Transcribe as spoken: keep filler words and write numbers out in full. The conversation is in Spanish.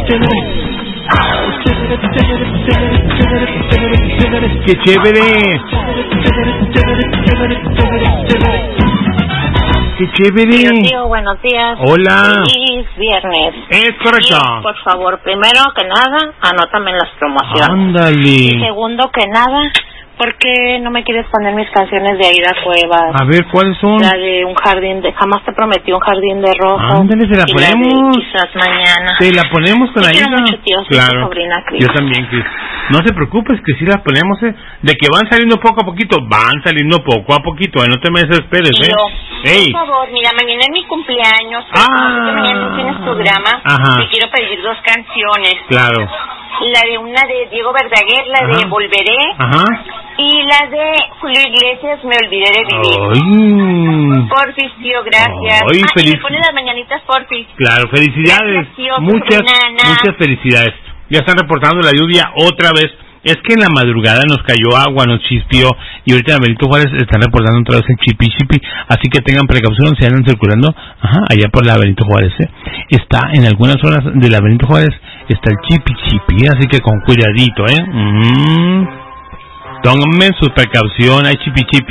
¡Qué chévere! ¡Qué chévere! Tío, tío, buenos días. Hola. Feliz viernes. Es correcto. Y, por favor, primero que nada, anótame en las promociones. Ándale. Y segundo que nada, ¿por qué no me quieres poner mis canciones de Aida Cuevas? A ver, ¿cuáles son? La de un jardín de... Jamás te prometí un jardín de rosas. Ándale, se la y ponemos. La de quizás mañana. Te la ponemos con Te Aida. quiero mucho, tío. Soy Claro. tu sobrina, Cris. Yo también, Cris. No se preocupes, que sí las ponemos, ¿eh? De que van saliendo poco a poquito, van saliendo poco a poquito, ¿eh? No te me desesperes, ¿eh? Yo, Ey. por favor, mira, mañana es mi cumpleaños. Ah. Como que mañana no tienes programa. Ajá. Te quiero pedir dos canciones. Claro. La de una de Diego Verdaguer, la Ajá. de Volveré. Ajá. Y la de Julio Iglesias, Me olvidé de vivir. Ay. Porfis, tío, gracias. Ay, ah, feliz. y me pone las mañanitas, porfis. Claro, felicidades. Gracias, tío, muchas, sobrina. muchas felicidades. Ya están reportando la lluvia otra vez. Es que en la madrugada nos cayó agua, nos chispió, y ahorita en Benito Juárez están reportando otra vez el chipi chipi, así que tengan precaución si andan circulando, ajá, allá por la Benito Juárez, ¿eh? Está en algunas zonas de la Benito Juárez, está el chipi chipi, así que con cuidadito, ¿eh? Mm. Tómenme su precaución, hay chipi chipi.